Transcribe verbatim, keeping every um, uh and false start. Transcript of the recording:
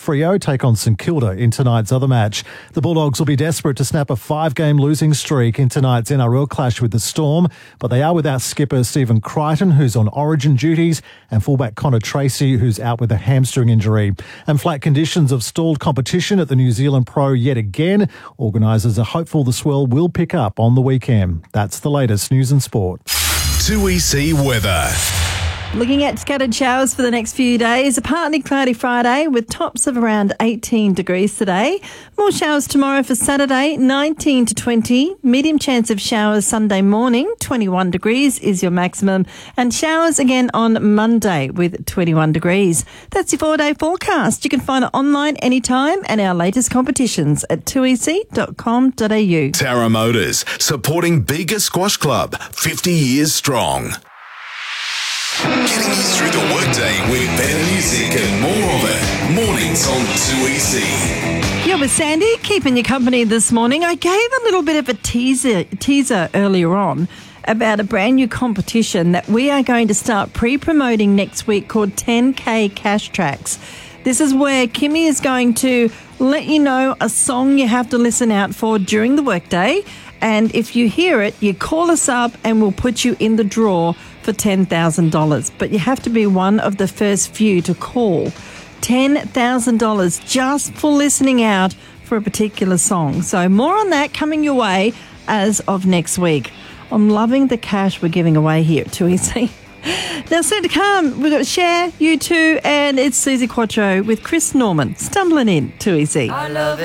Freo take on St Kilda in tonight's other match. The Bulldogs will be desperate to snap a five-game losing streak in tonight's N R L clash with the Storm, but they are without skipper Stephen Crichton, who's on origin duties, and fullback Connor Tracy, who's out with a hamstring injury. And flat conditions have stalled competition at the New Zealand Pro yet again. Organisers are hopeful the swell will pick up on the weekend. That's the latest news and sport. two E C weather. Looking at scattered showers for the next few days. A partly cloudy Friday with tops of around eighteen degrees today. More showers tomorrow for Saturday, nineteen to twenty. Medium chance of showers Sunday morning, twenty-one degrees is your maximum. And showers again on Monday with twenty-one degrees. That's your four-day forecast. You can find it online anytime and our latest competitions at two e c dot com dot a u. Tara Motors, supporting Bega Squash Club, fifty years strong. Getting you through the workday with better music and more of it. Mornings on two E C. You're with Sandy, keeping you company this morning. I gave a little bit of a teaser teaser earlier on about a brand new competition that we are going to start pre-promoting next week called ten K Cash Tracks. This is where Kimmy is going to let you know a song you have to listen out for during the workday. And if you hear it, you call us up and we'll put you in the draw for ten thousand dollars. But you have to be one of the first few to call. ten thousand dollars just for listening out for a particular song. So more on that coming your way as of next week. I'm loving the cash we're giving away here at two E C. Now, soon to come, we've got Cher, U two, and it's Susie Quatro with Chris Norman stumbling in two E C. I love it.